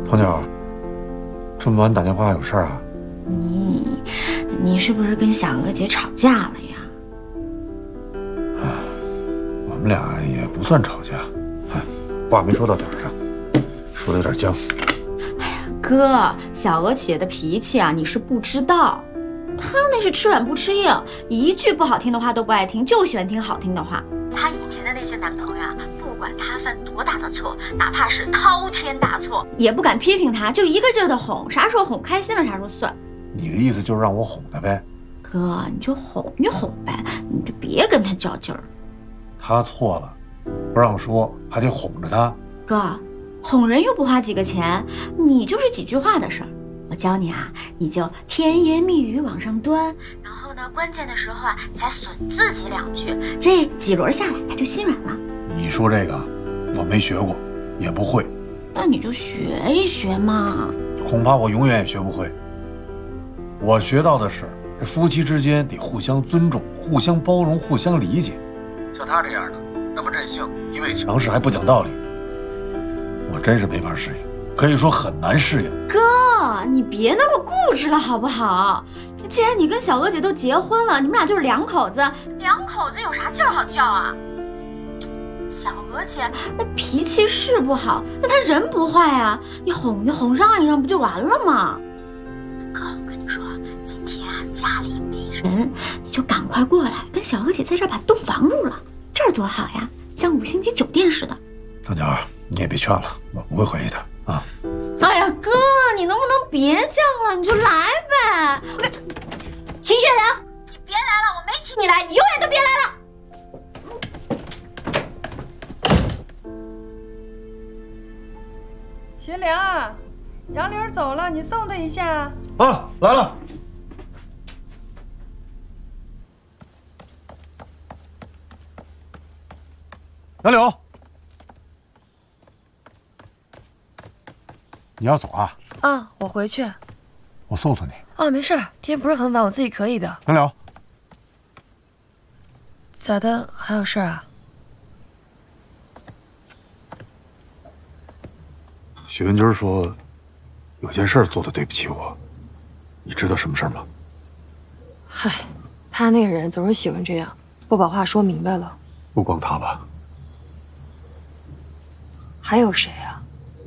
唐姐，这么晚打电话有事儿啊？ 你是不是跟小娥姐吵架了呀？ 我们俩也不算吵架，话没说到点儿上，说的有点僵。 哥，小娥姐的脾气啊，你是不知道，她那是吃软不吃硬，一句不好听的话都不爱听，就喜欢听好听的话。她以前的那些男朋友啊，不管她犯多大的错，哪怕是滔天大错，也不敢批评她，就一个劲儿的哄，啥时候哄开心了啥时候算。 你的意思就是让我哄她呗？ 哥，你就哄一哄呗，你就别跟她较劲儿。 她错了，不让说，还得哄着她。 哥，哄人又不花几个钱，你就是几句话的事儿。我教你啊，你就甜言蜜语往上端，然后呢，关键的时候啊，你再损自己2句，这几轮下来，他就心软了。 你说这个，我没学过，也不会。 那你就学一学嘛。 恐怕我永远也学不会。我学到的是，这夫妻之间得互相尊重、互相包容、互相理解。像他这样的，那么任性、一味强势还不讲道理，我真是没法适应，可以说很难适应。 哥，你别那么固执了好不好？既然你跟小娥姐都结婚了，你们俩就是2口子，有啥劲儿好较啊？小娥姐那脾气是不好，但她人不坏啊，你哄一哄，让一让，不就完了吗？哥，我跟你说，今天啊家里没人，你就赶快过来，跟小娥姐在这儿把洞房入了，这儿多好呀，像5星级酒店似的。 大脚，你也别劝了，我不会回去的啊。 哎呀，哥，你能不能别犟了？你就来呗。秦学良，你别来了，我没请你来，你永远都别来了。 学良，杨柳走了，你送她一下。 啊，来了。杨柳，你要走啊？ 啊，我回去。 我送送你。 啊，没事，天不是很晚，我自己可以的。 杨柳， 咋的？还有事儿啊？ 许文军说，有件事做的对不起我，你知道什么事吗？ 嗨，他那个人总是喜欢这样，不把话说明白了。 不光他吧。 还有谁啊？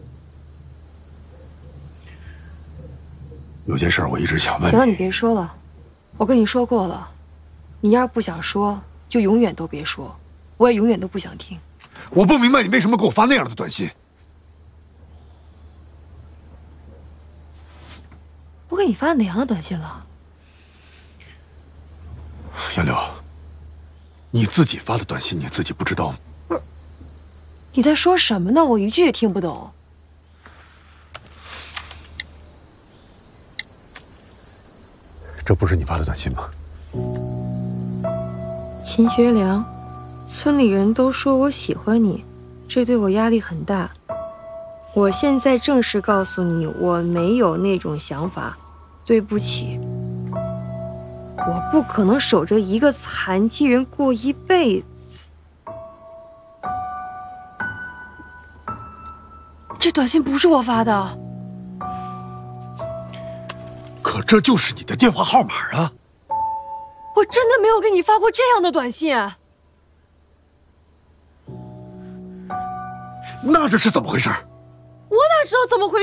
有件事我一直想问你。 行了，你别说了，我跟你说过了，你要是不想说，就永远都别说，我也永远都不想听。 我不明白你为什么给我发那样的短信。 我给你发哪样的短信了？ 杨柳，你自己发的短信你自己不知道吗？ 不是，你在说什么呢？我一句也听不懂。 这不是你发的短信吗？ 秦学良，村里人都说我喜欢你，这对我压力很大。我现在正式告诉你，我没有那种想法，对不起。我不可能守着一个残疾人过一辈子。这短信不是我发的。 可这就是你的电话号码啊！ 我真的没有给你发过这样的短信。 那这是怎么回事？ 我哪知道怎么回事？